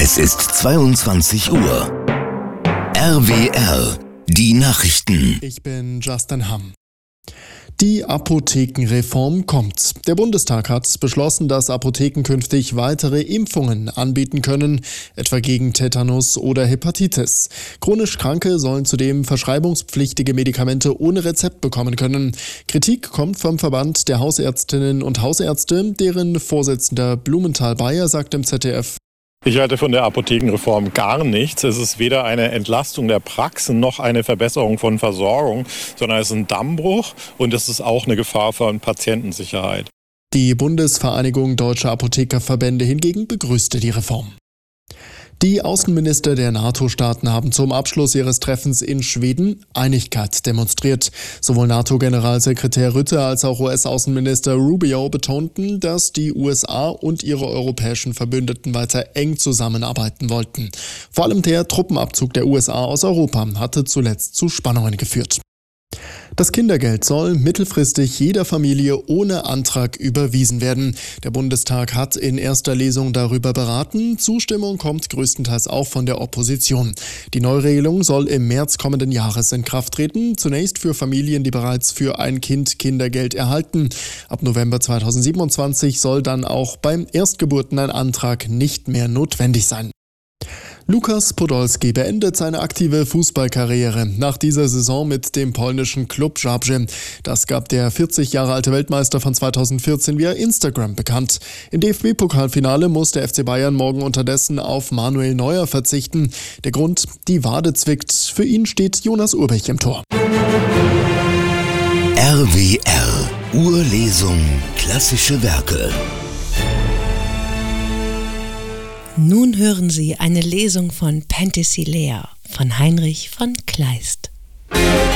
Es ist 22 Uhr. RWR, die Nachrichten. Ich bin Justin Hamm. Die Apothekenreform kommt. Der Bundestag hat beschlossen, dass Apotheken künftig weitere Impfungen anbieten können, etwa gegen Tetanus oder Hepatitis. Chronisch Kranke sollen zudem verschreibungspflichtige Medikamente ohne Rezept bekommen können. Kritik kommt vom Verband der Hausärztinnen und Hausärzte, deren Vorsitzender Blumenthal-Beyer sagt im ZDF: Ich halte von der Apothekenreform gar nichts. Es ist weder eine Entlastung der Praxen noch eine Verbesserung von Versorgung, sondern es ist ein Dammbruch und es ist auch eine Gefahr für Patientensicherheit. Die Bundesvereinigung Deutscher Apothekerverbände hingegen begrüßte die Reform. Die Außenminister der NATO-Staaten haben zum Abschluss ihres Treffens in Schweden Einigkeit demonstriert. Sowohl NATO-Generalsekretär Rutte als auch US-Außenminister Rubio betonten, dass die USA und ihre europäischen Verbündeten weiter eng zusammenarbeiten wollten. Vor allem der Truppenabzug der USA aus Europa hatte zuletzt zu Spannungen geführt. Das Kindergeld soll mittelfristig jeder Familie ohne Antrag überwiesen werden. Der Bundestag hat in erster Lesung darüber beraten. Zustimmung kommt größtenteils auch von der Opposition. Die Neuregelung soll im März kommenden Jahres in Kraft treten. Zunächst für Familien, die bereits für ein Kind Kindergeld erhalten. Ab November 2027 soll dann auch beim Erstgeburten ein Antrag nicht mehr notwendig sein. Lukas Podolski beendet seine aktive Fußballkarriere nach dieser Saison mit dem polnischen Klub Zabrze. Das gab der 40 Jahre alte Weltmeister von 2014 via Instagram bekannt. Im DFB-Pokalfinale muss der FC Bayern morgen unterdessen auf Manuel Neuer verzichten. Der Grund: die Wade zwickt. Für ihn steht Jonas Urbich im Tor. RWR, Urlesung, klassische Werke. Nun hören Sie eine Lesung von Penthesilea von Heinrich von Kleist.